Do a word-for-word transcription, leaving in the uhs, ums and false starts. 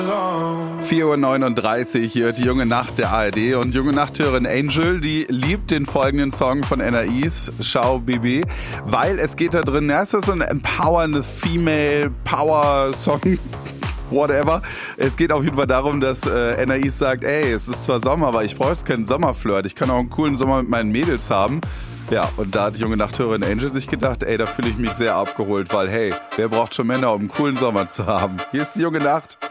vier Uhr neununddreißig, hier hört die Junge Nacht der A R D und Junge Nachthörerin Angel, die liebt den folgenden Song von Anaïs, Ciao Bibi, weil es geht da drin, ja, es ist so ein empowernde Female Power Song, whatever. Es geht auf jeden Fall darum, dass äh, Anaïs sagt, ey, es ist zwar Sommer, aber ich brauche jetzt keinen Sommerflirt, ich kann auch einen coolen Sommer mit meinen Mädels haben. Ja, und da hat die Junge Nachthörerin Angel sich gedacht, ey, da fühle ich mich sehr abgeholt, weil hey, wer braucht schon Männer, um einen coolen Sommer zu haben? Hier ist die Junge Nacht.